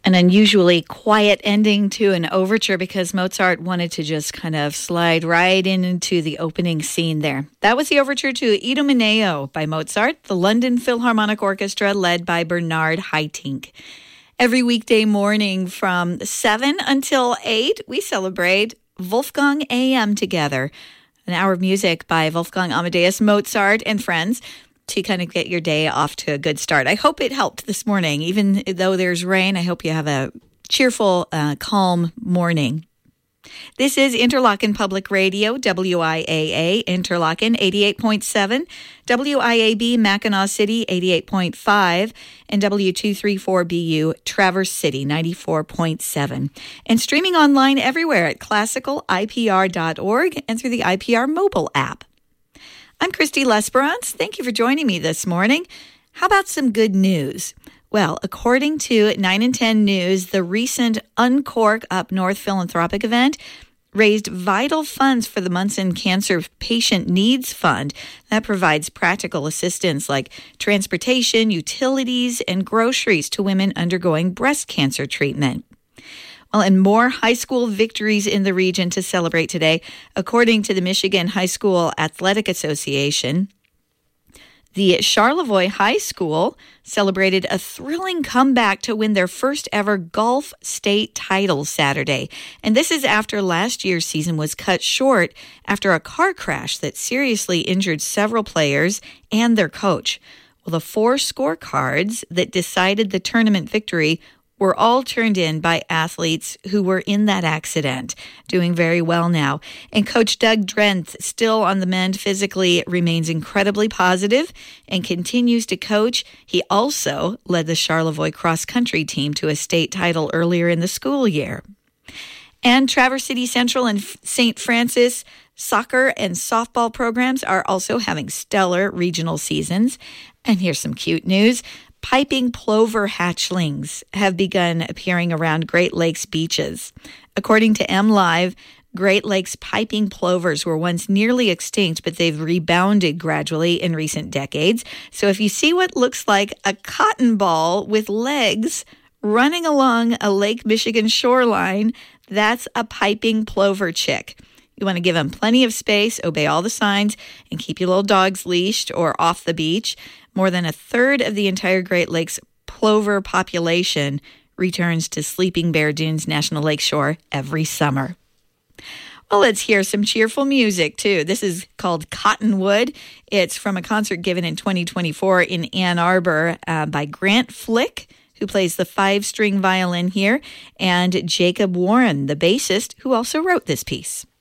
An unusually quiet ending to an overture because Mozart wanted to just kind of slide right into the opening scene there. That was the overture to Idomeneo by Mozart, the London Philharmonic Orchestra led by Bernard Haitink. Every weekday morning from 7 until 8, we celebrate Wolfgang AM together. An hour of music by Wolfgang Amadeus Mozart and friends to kind of get your day off to a good start. I hope it helped this morning. Even though there's rain, I hope you have a cheerful, calm morning. This is Interlochen Public Radio, WIAA, Interlochen 88.7, WIAB, Mackinac City 88.5, and W234BU, Traverse City 94.7. And streaming online everywhere at classicalipr.org and through the IPR mobile app. I'm Christy Lesperance. Thank you for joining me this morning. How about some good news? Well, according to 9 and 10 News, the recent Uncork Up North philanthropic event raised vital funds for the Munson Cancer Patient Needs Fund. That provides practical assistance like transportation, utilities, and groceries to women undergoing breast cancer treatment. Well, and more high school victories in the region to celebrate today. According to the Michigan High School Athletic Association, the Charlevoix High School celebrated a thrilling comeback to win their first ever golf state title Saturday. And this is after last year's season was cut short after a car crash that seriously injured several players and their coach. Well, the 4 scorecards that decided the tournament victory were all turned in by athletes who were in that accident, doing very well now. And Coach Doug Drenth, still on the mend physically, remains incredibly positive and continues to coach. He also led the Charlevoix cross-country team to a state title earlier in the school year. And Traverse City Central and St. Francis soccer and softball programs are also having stellar regional seasons. And here's some cute news. Piping plover hatchlings have begun appearing around Great Lakes beaches. According to MLive, Great Lakes piping plovers were once nearly extinct, but they've rebounded gradually in recent decades. So if you see what looks like a cotton ball with legs running along a Lake Michigan shoreline, that's a piping plover chick. You want to give them plenty of space, obey all the signs, and keep your little dogs leashed or off the beach. More than a third of the entire Great Lakes plover population returns to Sleeping Bear Dunes National Lakeshore every summer. Well, let's hear some cheerful music, too. This is called Cottonwood. It's from a concert given in 2024 in Ann Arbor by Grant Flick, who plays the 5-string violin here, and Jacob Warren, the bassist, who also wrote this piece.